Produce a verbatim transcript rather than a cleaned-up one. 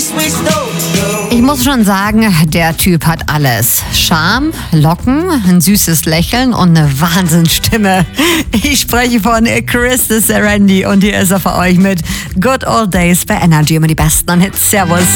Ich muss schon sagen, der Typ hat alles. Charme, Locken, ein süßes Lächeln und eine Wahnsinnsstimme. Ich spreche von Chris Serendi und hier ist er für euch mit Good Old Days bei Energy. Immer die besten Hits. Servus.